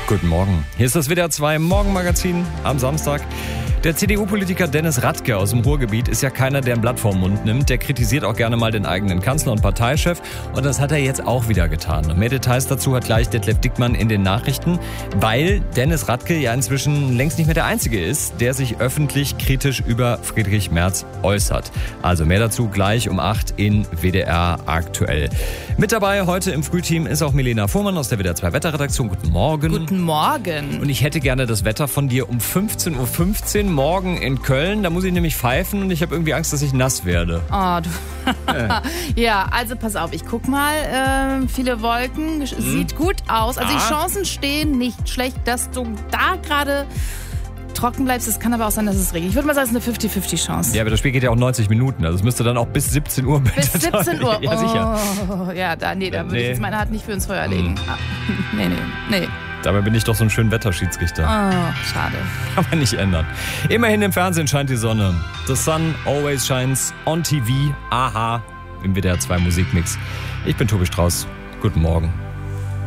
Guten Morgen. Hier ist das WDR 2 Morgenmagazin am Samstag. Der CDU-Politiker Dennis Radke aus dem Ruhrgebiet ist ja keiner, der ein Blatt vorm Mund nimmt. Der kritisiert auch gerne mal den eigenen Kanzler und Parteichef. Und das hat er jetzt auch wieder getan. Mehr Details dazu hat gleich Detlef Dickmann in den Nachrichten, weil Dennis Radke ja inzwischen längst nicht mehr der Einzige ist, der sich öffentlich kritisch über Friedrich Merz äußert. Also mehr dazu gleich um 8 in WDR aktuell. Mit dabei heute im Frühteam ist auch Milena Fuhrmann aus der WDR 2 Wetterredaktion. Guten Morgen. Guten Morgen. Und ich hätte gerne das Wetter von dir um 15:15 Uhr morgen in Köln. Da muss ich nämlich pfeifen und ich habe irgendwie Angst, dass ich nass werde. Oh, du. Ja, also pass auf, ich guck mal. Viele Wolken, sieht gut aus. Also die Chancen stehen nicht schlecht, dass du da gerade trocken bleibst. Es kann aber auch sein, dass es regnet. Ich würde mal sagen, es ist eine 50-50 Chance. Ja, aber das Spiel geht ja auch 90 Minuten. Also es müsste dann auch bis 17 Uhr Bis 17 Uhr? Ja, sicher. Oh, ja, da würde ich jetzt meine Hand nicht für ins Feuer legen. Nee. Dabei bin ich doch so ein schöner Wetterschiedsrichter. Oh, schade. Kann man nicht ändern. Immerhin im Fernsehen scheint die Sonne. The sun always shines on TV. Aha. Im WDR 2 Musikmix. Ich bin Tobi Strauß. Guten Morgen.